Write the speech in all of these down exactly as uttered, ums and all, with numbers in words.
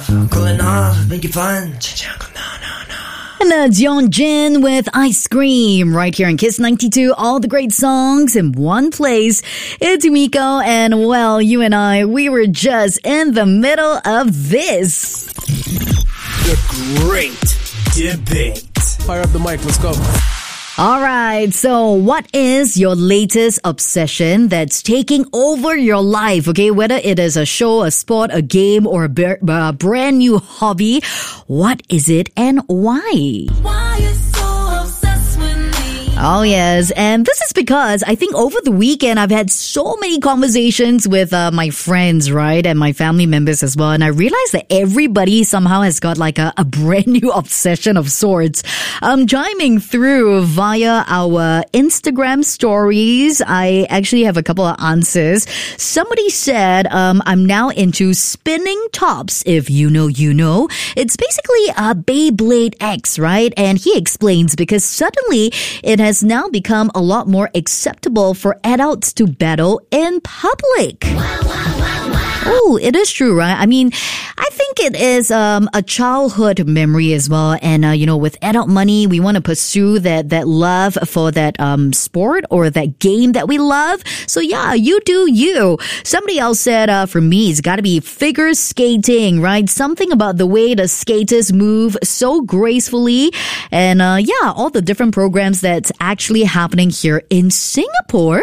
Cooling off, make it fun. And uh, John Jin with Ice Cream right here in Kiss ninety-two. All the great songs in one place. It's Miko, and well, you and I, we were just in the middle of this. The Great Debate. Fire up the mic, let's go. All right, so what is your latest obsession that's taking over your life? Okay, whether it is a show, a sport, a game, or a, b- a brand new hobby, what is it and why? Why you so obsessed with me? Oh, yes. And this is because I think over the weekend, I've had so many conversations with uh, my friends, right? And my family members as well. And I realized that everybody somehow has got like a, a brand new obsession of sorts. Um, chiming through via our Instagram stories, I actually have a couple of answers. Somebody said, um, I'm now into spinning tops. If you know, you know. It's basically a Beyblade X, right? And he explains because suddenly it has now become a lot more acceptable for adults to battle in public. Oh, it is true, right? I mean, I think it is um, a childhood memory as well. And, uh, you know, with adult money, we want to pursue that, that love for that um, sport or that game that we love. So, yeah, you do you. Somebody else said, uh, for me, it's got to be figure skating, right? Something about the way the skaters move so gracefully. And, uh, yeah, all the different programs that's actually happening here in Singapore.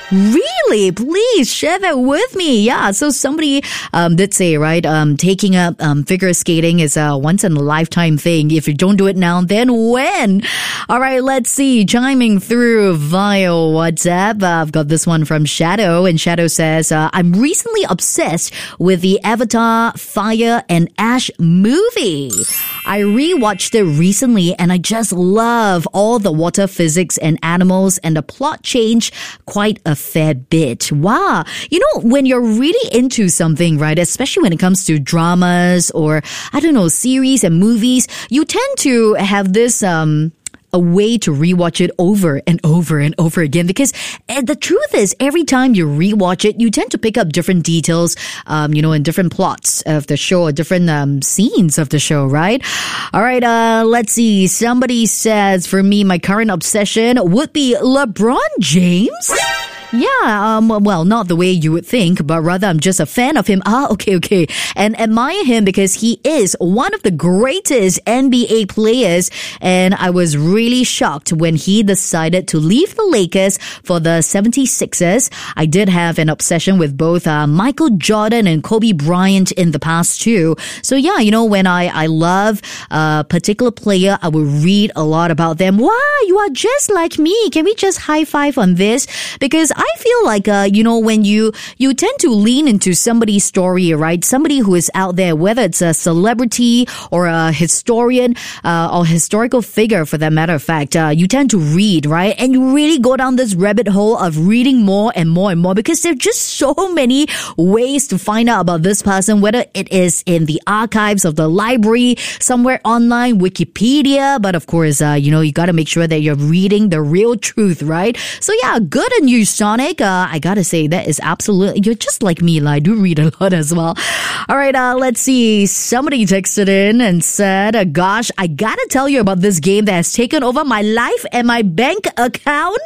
Really? Please share that with me. Yeah, so somebody um, did say, right, um, taking up um, figure skating is a once-in-a-lifetime thing. If you don't do it now, then when? All right, let's see. Chiming through via WhatsApp, uh, I've got this one from Shadow, and Shadow says, uh, I'm recently obsessed with the Avatar Fire and Ash movie. I rewatched it recently, and I just love all the water physics and animals, and the plot changed quite a fair bit. Wow. You know, when you're really into something, right, especially when it comes to dramas or, I don't know, series and movies, you tend to have this, um, a way to rewatch it over and over and over again because and the truth is every time you rewatch it, you tend to pick up different details, um, you know, in different plots of the show or different um, scenes of the show, right? All right, uh, let's see. Somebody says, for me, my current obsession would be LeBron James. Yeah, um, well, not the way you would think, but rather I'm just a fan of him. Ah, okay, okay. And admire him because he is one of the greatest N B A players. And I was really shocked when he decided to leave the Lakers for the seventy-sixers. I did have an obsession with both uh, Michael Jordan and Kobe Bryant in the past too. So yeah, you know, when I, I love a particular player, I will read a lot about them. Wow, you are just like me. Can we just high five on this? Because I feel like, uh, you know, when you, you tend to lean into somebody's story, right? Somebody who is out there, whether it's a celebrity or a historian, uh, or historical figure for that matter of fact, uh, you tend to read, right? And you really go down this rabbit hole of reading more and more and more because there are just so many ways to find out about this person, whether it is in the archives of the library, somewhere online, Wikipedia, but of course, uh, you know, you gotta make sure that you're reading the real truth, right? So yeah, good on you, Sonic. Uh, I gotta say, that is absolutely, you're just like me, I do read a lot as well. All right, uh, let's see. Somebody texted in and said, uh, gosh, I gotta tell you about this game that has taken over my life and my bank account.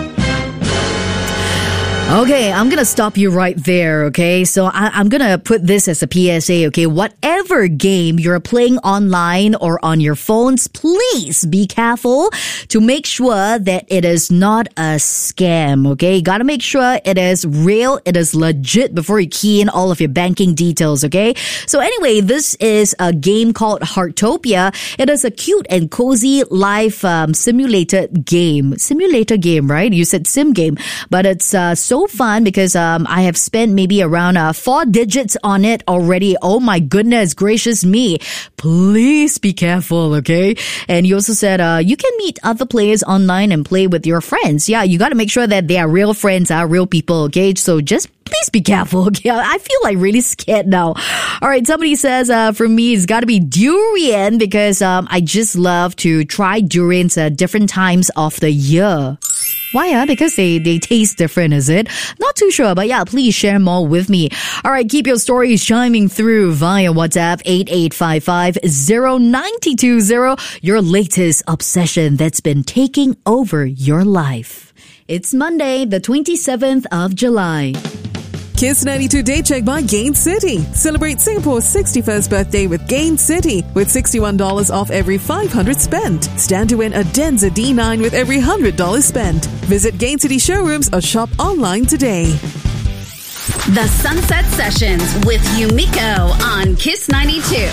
Okay, I'm gonna stop you right there, okay? So I, I'm gonna put this as a P S A, okay? Whatever game you're playing online or on your phones, please be careful to make sure that it is not a scam, okay? You gotta make sure it is real, it is legit before you key in all of your banking details, okay? So anyway, this is a game called Heartopia. It is a cute and cozy life um, simulated game. Simulator game, right? You said sim game, but it's uh, so fun because um, I have spent maybe around uh, four digits on it already. Oh my goodness gracious me. Please be careful, okay? And you also said uh, you can meet other players online and play with your friends. Yeah, you got to make sure that they are real friends, are real people, okay? So just please be careful, okay? I feel like really scared now. All right, somebody says, uh, for me, it's got to be durian because um, I just love to try durians at different times of the year. Why? Uh? Because they, they taste different, is it? Not too sure, but yeah, please share more with me. All right, keep your stories chiming through via WhatsApp eight eight five five zero nine two zero. Your latest obsession that's been taking over your life. It's Monday, the twenty-seventh of July. Kiss ninety-two Day Check by Gain City. Celebrate Singapore's sixty-first birthday with Gain City with sixty-one dollars off every five hundred spent. Stand to win a Denza D nine with every one hundred dollars spent. Visit Gain City showrooms or shop online today. The Sunset Sessions with Yumiko on Kiss ninety-two.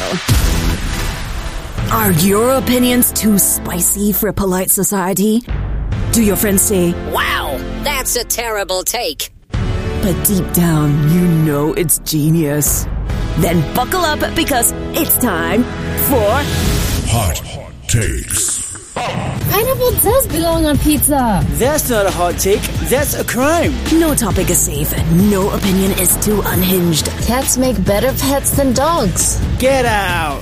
Are your opinions too spicy for polite society? Do your friends say, "Wow, that's a terrible take"? But deep down, you know it's genius? Then buckle up because it's time for Hot Takes. Pineapple does belong on pizza. That's not a hot take. That's a crime. No topic is safe. No opinion is too unhinged. Cats make better pets than dogs. Get out.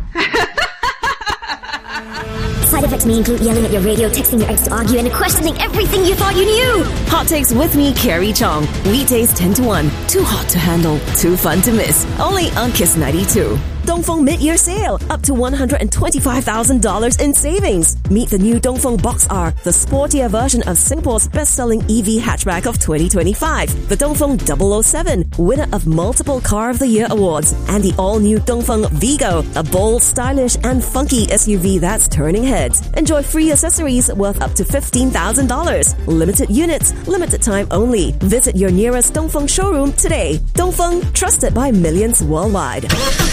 Side effects may include yelling at your radio, texting your ex to argue, and questioning everything you thought you knew. Hot Takes with me, Carrie Chong. Weekdays ten to one. Too hot to handle. Too fun to miss. Only on Kiss ninety-two. Dongfeng mid-year sale. Up to one hundred twenty-five thousand dollars in savings. Meet the new Dongfeng Box R, the sportier version of Singapore's best-selling E V hatchback of twenty twenty-five. The Dongfeng double oh seven, winner of multiple Car of the Year awards. And the all-new Dongfeng Vigo, a bold, stylish, and funky S U V that's turning heads. Enjoy free accessories worth up to fifteen thousand dollars. Limited units, limited time only. Visit your nearest Dongfeng showroom today. Dongfeng, trusted by millions worldwide.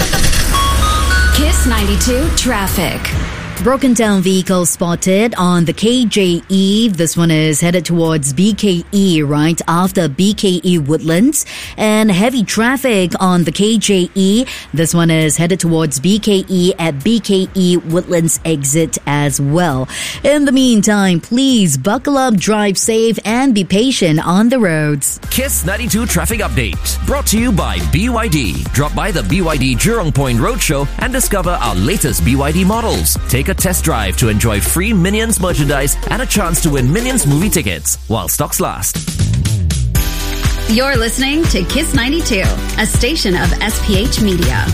Kiss ninety-two Traffic. Broken down vehicle spotted on the K J E. This one is headed towards B K E, right after B K E Woodlands. And heavy traffic on the K J E. This one is headed towards B K E at B K E Woodlands exit as well. In the meantime, please buckle up, drive safe, and be patient on the roads. Kiss ninety-two Traffic Update. Brought to you by B Y D. Drop by the B Y D Jurong Point Roadshow and discover our latest B Y D models. Take a test drive to enjoy free Minions merchandise and a chance to win Minions movie tickets while stocks last. You're listening to Kiss ninety-two, a station of S P H Media.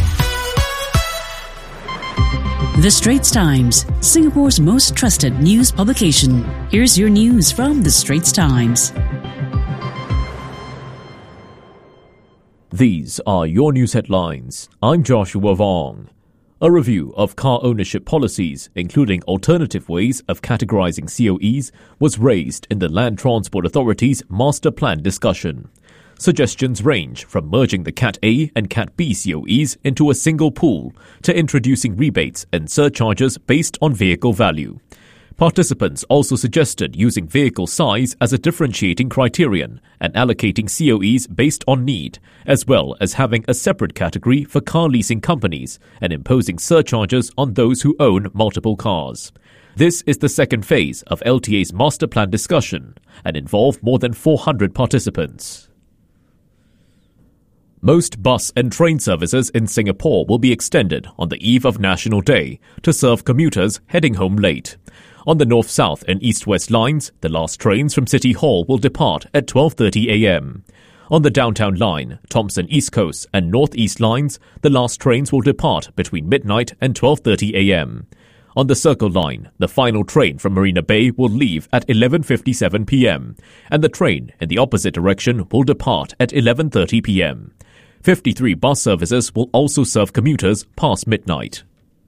The Straits Times, Singapore's most trusted news publication. Here's your news from The Straits Times. These are your news headlines. I'm Joshua Vong. A review of car ownership policies, including alternative ways of categorizing C O Es, was raised in the Land Transport Authority's master plan discussion. Suggestions range from merging the Cat A and Cat B C O Es into a single pool to introducing rebates and surcharges based on vehicle value. Participants also suggested using vehicle size as a differentiating criterion and allocating C O Es based on need, as well as having a separate category for car leasing companies and imposing surcharges on those who own multiple cars. This is the second phase of L T A's master plan discussion and involved more than four hundred participants. Most bus and train services in Singapore will be extended on the eve of National Day to serve commuters heading home late. On the north-south and east-west lines, the last trains from City Hall will depart at twelve thirty a.m. On the downtown line, Thomson East Coast and north-east lines, the last trains will depart between midnight and twelve thirty a.m. On the Circle Line, the final train from Marina Bay will leave at eleven fifty-seven p.m. and the train in the opposite direction will depart at eleven thirty p.m. fifty-three bus services will also serve commuters past midnight.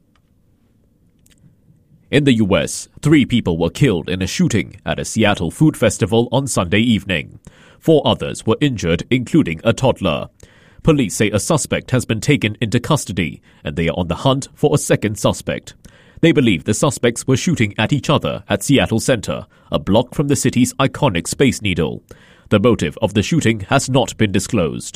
In the U S, three people were killed in a shooting at a Seattle food festival on Sunday evening. Four others were injured, including a toddler. Police say a suspect has been taken into custody and they are on the hunt for a second suspect. They believe the suspects were shooting at each other at Seattle Center, a block from the city's iconic Space Needle. The motive of the shooting has not been disclosed.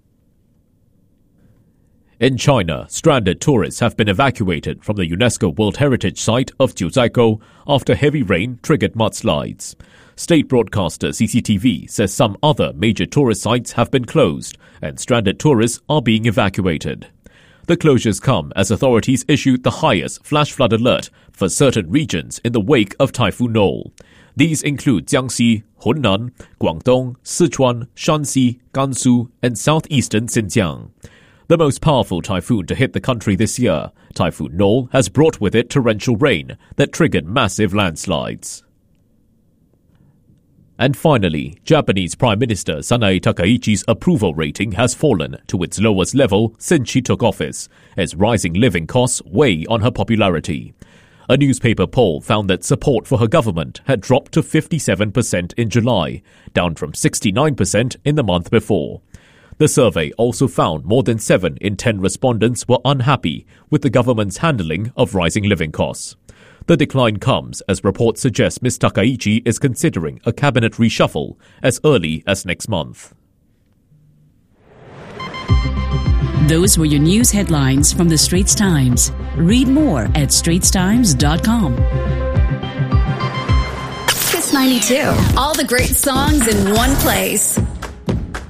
In China, stranded tourists have been evacuated from the UNESCO World Heritage Site of Jiuzhaigou after heavy rain triggered mudslides. State broadcaster C C T V says some other major tourist sites have been closed and stranded tourists are being evacuated. The closures come as authorities issued the highest flash flood alert for certain regions in the wake of Typhoon Nole. These include Jiangxi, Hunan, Guangdong, Sichuan, Shanxi, Gansu, and southeastern Xinjiang. The most powerful typhoon to hit the country this year, Typhoon Nole has brought with it torrential rain that triggered massive landslides. And finally, Japanese Prime Minister Sanae Takaichi's approval rating has fallen to its lowest level since she took office, as rising living costs weigh on her popularity. A newspaper poll found that support for her government had dropped to fifty-seven percent in July, down from sixty-nine percent in the month before. The survey also found more than seven in ten respondents were unhappy with the government's handling of rising living costs. The decline comes as reports suggest Miz Takaichi is considering a cabinet reshuffle as early as next month. Those were your news headlines from the Straits Times. Read more at straits times dot com. Kiss ninety-two. All the great songs in one place.